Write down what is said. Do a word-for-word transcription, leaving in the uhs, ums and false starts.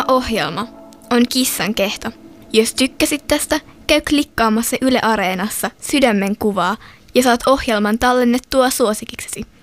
Seuraama ohjelma on Kissan kehto. Jos tykkäsit tästä, käy klikkaamassa Yle Areenassa sydämen kuvaa ja saat ohjelman tallennettua suosikiksesi.